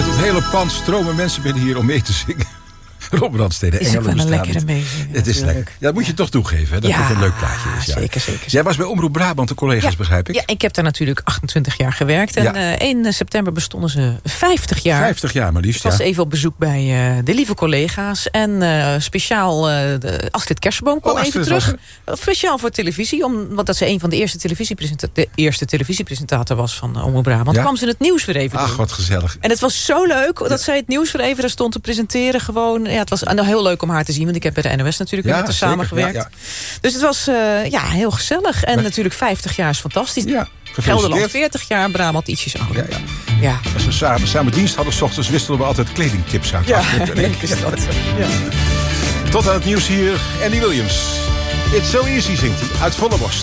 Uit het hele pand stromen mensen binnen hier om mee te zingen. Rob Brandstede. Is ook wel een lekkere meezingen. Het is lekker. Ja, dat moet je toch toegeven, hè, dat het een leuk plaatje is. Ja. Zeker. Jij was bij Omroep Brabant, de collega's, begrijp ik? Ja, ik heb daar natuurlijk 28 jaar gewerkt. En 1 september bestonden ze 50 jaar. 50 jaar maar liefst, Ik was even op bezoek bij de lieve collega's. En speciaal Astrid Kersenboom kwam even terug. Speciaal voor televisie. Want dat ze een van de eerste televisiepresentator was van Omroep Brabant. Toen kwam ze het nieuws weer even doen. Ach, wat gezellig. En het was zo leuk dat zij het nieuws weer even daar stond te presenteren. Gewoon. Ja, het was heel leuk om haar te zien. Want ik heb bij de NOS natuurlijk weer met haar samengewerkt. Ja. Dus het was heel gezellig. En natuurlijk 50 jaar is fantastisch. Ja, Gelderland 40 jaar, Brabant ietsjes ouder. Ja. Als we samen dienst hadden, 's ochtends wisselen we altijd kledingtips uit. Ja, leuk is dat. Ja. Tot aan het nieuws hier, Andy Williams. It's so easy, zingt hij, uit volle borst.